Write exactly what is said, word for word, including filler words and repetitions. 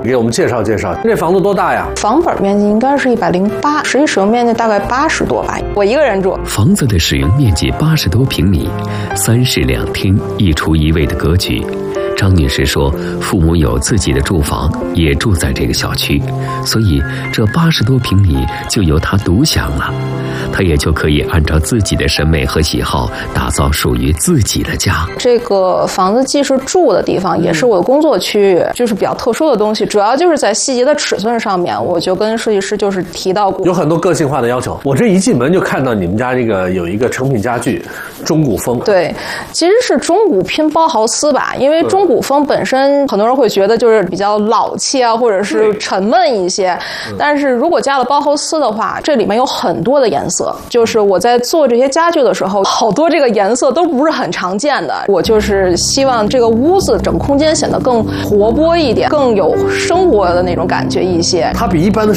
给我们介绍介绍。这房子多大呀？ 房本面积应该是一百零八，实际使用面积大概八十多吧。我一个人住。 房子的使用面积八十多平米，三室两厅一厨一卫的格局。张女士说，父母有自己的住房，也住在这个小区，所以这八十多平米就由她独享了，她也就可以按照自己的审美和喜好，打造属于自己的家。 这个房子既是住的地方，也是我的工作区域，就是比较特殊的东西，主要就是在细节的尺寸上面，我就跟设计师就是提到过， 有很多个性化的要求。我这一进门就看到你们家这个有一个成品家具，中古风。 对，其实是中古拼包豪斯吧，因为中古风本身很多人会觉得就是比较老气啊，或者是沉闷一些，但是如果加了包豪斯的话，这里面有很多的颜色，就是我在做这些家具的时候，好多这个颜色都不是很常见的。我就是希望这个屋子整个空间显得更活泼一点，更有生活的那种感觉一些。 它比一般的